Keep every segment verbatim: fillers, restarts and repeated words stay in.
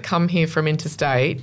come here from interstate,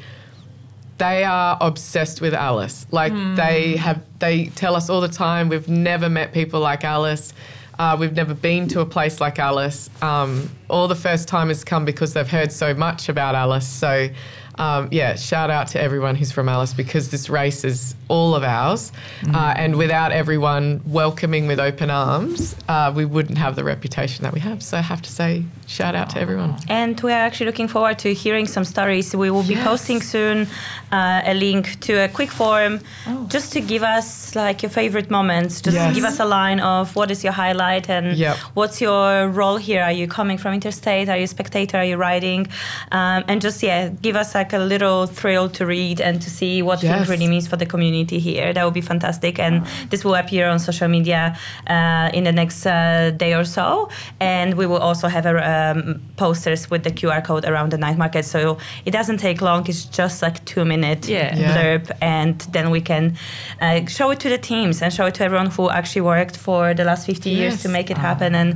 they are obsessed with Alice. Like mm. they have, they tell us all the time, we've never met people like Alice. Uh, we've never been to a place like Alice. Um, all the first timers come because they've heard so much about Alice. So, um, yeah, shout out to everyone who's from Alice, because this race is all of ours. Mm. Uh, and without everyone welcoming with open arms, uh, we wouldn't have the reputation that we have. So I have to say, shout out to everyone. And we are actually looking forward to hearing some stories. We will be yes. posting soon uh, a link to a quick form oh. just to give us like your favorite moments. Just yes. give us a line of what is your highlight and yep. what's your role here. Are you coming from interstate? Are you a spectator? Are you riding? Um, and just, yeah, give us like a little thrill to read and to see what yes. Fink really means for the community here. That would be fantastic. And this will appear on social media uh, in the next uh, day or so. And we will also have a um, posters with the Q R code around the night market. So it doesn't take long. It's just like two minute yeah. blurb. Yeah. And then we can uh, show it to the teams and show it to everyone who actually worked for the last fifty yes. years to make it happen. And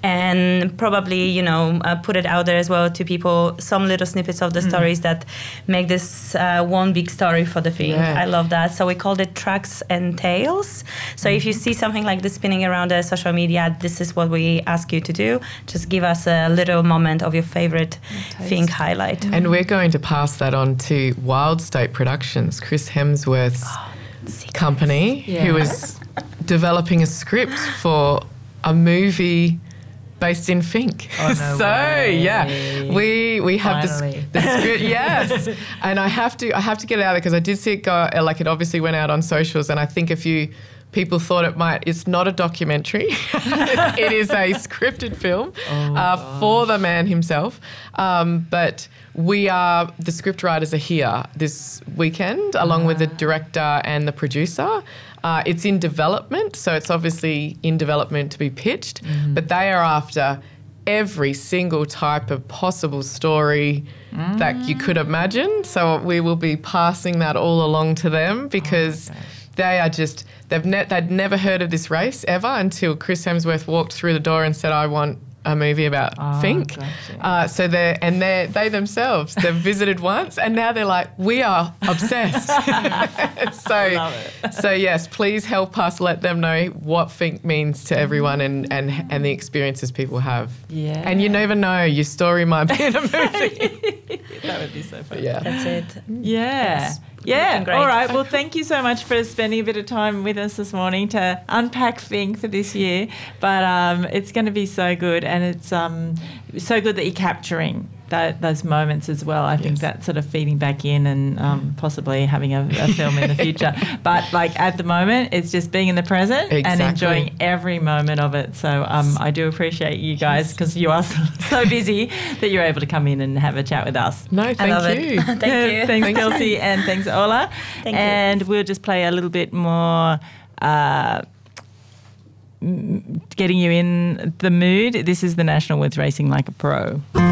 and probably, you know, uh, put it out there as well to people, some little snippets of the mm. stories that make this uh, one big story for the Fink. Yeah. I love that. So we called it Tracks and Tales. So mm. if you see something like this spinning around the social media, this is what we ask you to do. Just give us a little moment of your favorite Fink highlight. And we're going to pass that on to Wild State Productions, Chris Hemsworth's oh, company, yeah. who is developing a script for a movie based in Fink. Oh, no so way. yeah, we we have Finally. the, the script. Yes, and I have to I have to get it out there because I did see it go. Like it obviously went out on socials, and I think a few people thought it might. It's not a documentary. It is a scripted film oh, uh, for the man himself. Um, but we are the script writers are here this weekend, along ah. with the director and the producer. Uh, it's in development, so it's obviously in development to be pitched, mm. but they are after every single type of possible story mm. that you could imagine. So we will be passing that all along to them because oh they are just, they've ne- they'd never heard of this race ever until Chris Hemsworth walked through the door and said, I want a movie about oh, Fink. Gotcha. Uh, so they're, and they're, they themselves, they've visited once and now they're like, we are obsessed. so, so yes, please help us let them know what Fink means to everyone and, and, and the experiences people have. Yeah. And you never know, your story might be in a movie. That would be so fun. Yeah. That's it. Yeah. Yes. Yeah, all right. Well, thank you so much for spending a bit of time with us this morning to unpack Fink for this year. But um, it's going to be so good, and it's um, so good that you're capturing that, those moments as well. I think yes. that's sort of feeding back in and um, possibly having a, a film in the future. But like at the moment, it's just being in the present exactly. and enjoying every moment of it. So um, I do appreciate you guys because you are so busy that you're able to come in and have a chat with us. No, thank I love you. It. Thank you. Thanks, thank Kelsey, and thanks, Ola. Thank and you. We'll just play a little bit more. Uh, getting you in the mood. This is the National with Racing Like a Pro.